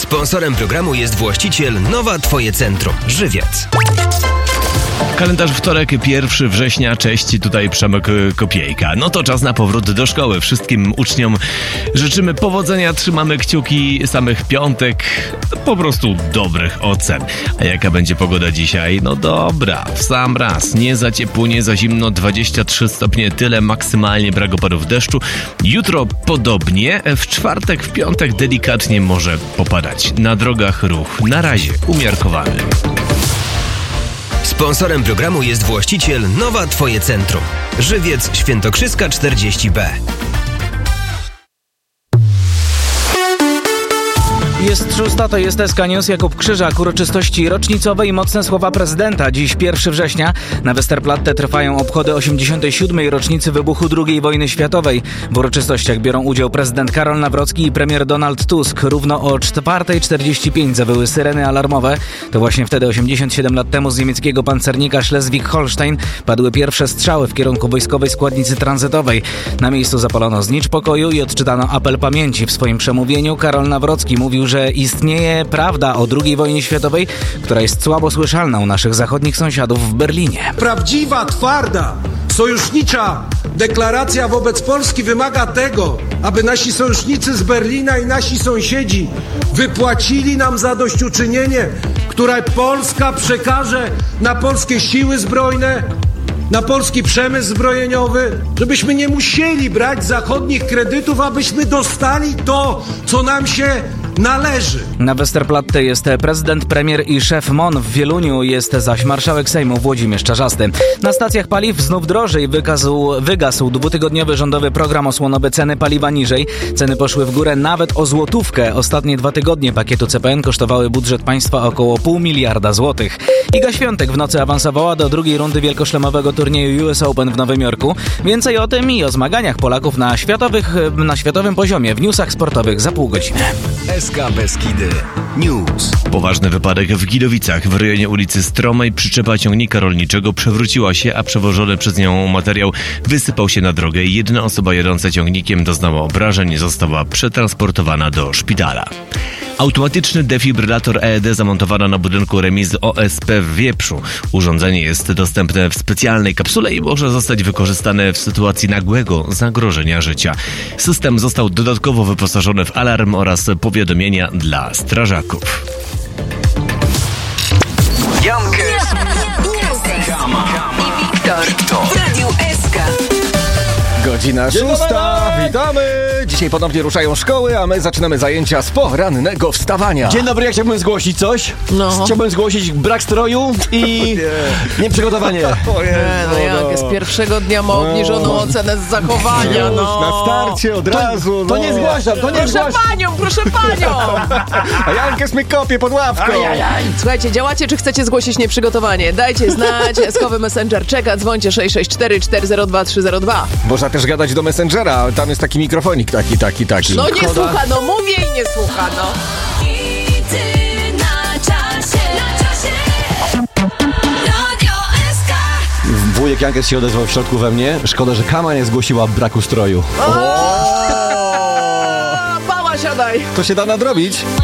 Sponsorem programu jest właściciel Nowa Twoje Centrum, Żywiec. Kalendarz wtorek, 1 września. Cześć, tutaj Przemek Kopiejka. No to czas na powrót do szkoły. Wszystkim uczniom życzymy powodzenia, trzymamy kciuki, samych piątek, po prostu dobrych ocen. A jaka będzie pogoda dzisiaj? No dobra, w sam raz. Nie za ciepło, nie za zimno, 23 stopnie, tyle maksymalnie, brak opadów deszczu. Jutro podobnie, w czwartek, w piątek delikatnie może popadać. Na drogach ruch na razie umiarkowany. Sponsorem programu jest właściciel Nowa Twoje Centrum, Żywiec, Świętokrzyska 40B. Jest 6, to jest SK News. Jakub Krzyżak, uroczystości rocznicowe i mocne słowa prezydenta. Dziś 1 września na Westerplatte trwają obchody 87. rocznicy wybuchu II wojny światowej. W uroczystościach biorą udział prezydent Karol Nawrocki i premier Donald Tusk. Równo o 4:45 zawyły syreny alarmowe. To właśnie wtedy, 87 lat temu, z niemieckiego pancernika Schleswig-Holstein padły pierwsze strzały w kierunku wojskowej składnicy tranzytowej. Na miejscu zapalono znicz pokoju i odczytano apel pamięci. W swoim przemówieniu Karol Nawrocki mówił, że istnieje prawda o II wojnie światowej, która jest słabo słyszalna u naszych zachodnich sąsiadów w Berlinie. Prawdziwa, twarda, sojusznicza deklaracja wobec Polski wymaga tego, aby nasi sojusznicy z Berlina i nasi sąsiedzi wypłacili nam zadośćuczynienie, które Polska przekaże na polskie siły zbrojne, na polski przemysł zbrojeniowy, żebyśmy nie musieli brać zachodnich kredytów, abyśmy dostali to, co nam się należy. Na Westerplatte jest prezydent, premier i szef MON. W Wieluniu jest zaś marszałek Sejmu Włodzimierz Czarzasty. Na stacjach paliw znów drożej. Wygasł dwutygodniowy rządowy program osłonowy, ceny paliwa niżej. Ceny poszły w górę nawet o złotówkę. Ostatnie 2 tygodnie pakietu CPN kosztowały budżet państwa około 0,5 miliarda złotych. Iga Świątek w nocy awansowała do drugiej rundy wielkoszlemowego turnieju US Open w Nowym Jorku. Więcej o tym i o zmaganiach Polaków na światowym poziomie w newsach sportowych za pół godziny. SK Beskidy News. Poważny wypadek w Gidowicach. W rejonie ulicy Stromej przyczepa ciągnika rolniczego przewróciła się, a przewożony przez nią materiał wysypał się na drogę. Jedna osoba jadąca ciągnikiem doznała obrażeń, została przetransportowana do szpitala. Automatyczny defibrylator EED zamontowano na budynku remizy OSP w Wieprzu. Urządzenie jest dostępne w specjalnej kapsule i może zostać wykorzystane w sytuacji nagłego zagrożenia życia. System został dodatkowo wyposażony w alarm oraz powiadomienia dla strażaków. Jankes i Wiktor w Radiu SK. Godzina 6. Witamy! Dzisiaj ponownie ruszają szkoły, a my zaczynamy zajęcia z porannego wstawania. Dzień dobry, ja chciałbym zgłosić coś. Chciałbym zgłosić brak stroju i nieprzygotowanie. Jak z pierwszego dnia ma obniżoną ocenę z zachowania, Na starcie od razu. To nie zgłaszam, to nie zgłaszam. Proszę panią! A Jankes mnie kopie pod ławką. Słuchajcie, działacie czy chcecie zgłosić nieprzygotowanie? Dajcie znać, Eskowy Messenger czeka, dzwońcie 664 402 302. Można też gadać do Messengera, tam jest taki mikrofonik, taki. No nie słucha, no mówię i nie słucha, no. Wujek Jankes się odezwał w środku we mnie. Szkoda, że Kama nie zgłosiła braku stroju. Pała, siadaj! To się da nadrobić.